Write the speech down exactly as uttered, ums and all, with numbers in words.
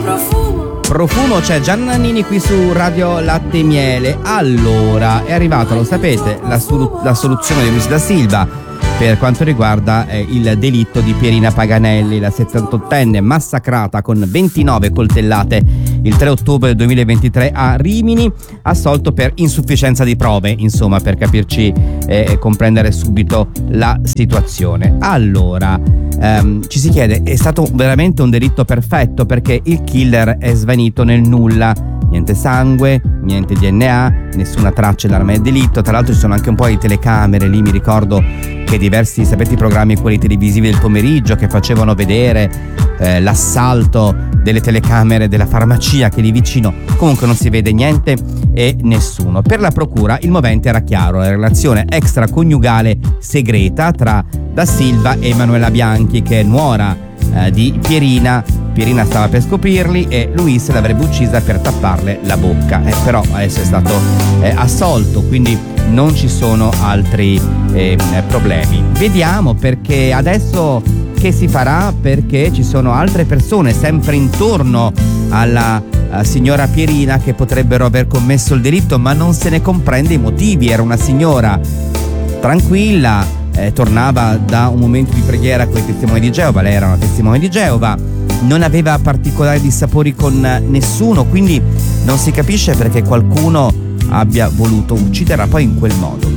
Profumo, c'è Gianna Nannini qui su Radio Latte e Miele. Allora, è arrivata, lo sapete, la, solu- la soluzione di Luis da Silva per quanto riguarda eh, il delitto di Pierina Paganelli, la settantottenne massacrata con ventinove coltellate il tre ottobre duemilaventitré a Rimini, assolto per insufficienza di prove, insomma, per capirci e eh, comprendere subito la situazione. Allora, ehm, ci si chiede, è stato veramente un delitto perfetto, perché il killer è svanito nel nulla. Niente sangue, niente D N A, nessuna traccia dell'arma del delitto. Tra l'altro ci sono anche un po' di telecamere lì, mi ricordo che diversi, sapete, i programmi quelli televisivi del pomeriggio che facevano vedere eh, l'assalto delle telecamere della farmacia che lì vicino. Comunque non si vede niente e nessuno. Per la procura il movente era chiaro: la relazione extraconiugale segreta tra Da Silva e Emanuela Bianchi, che è nuora eh, di Pierina. Pierina stava per scoprirli e Luis l'avrebbe uccisa per tapparle la bocca, eh, però adesso è stato eh, assolto, quindi non ci sono altri eh, problemi. Vediamo, perché adesso che si farà, perché ci sono altre persone sempre intorno alla eh, signora Pierina che potrebbero aver commesso il delitto, ma non se ne comprende i motivi. Era una signora tranquilla, eh, tornava da un momento di preghiera con i testimoni di Geova, lei era una testimone di Geova, non aveva particolari dissapori con nessuno, quindi non si capisce perché qualcuno abbia voluto ucciderla poi in quel modo.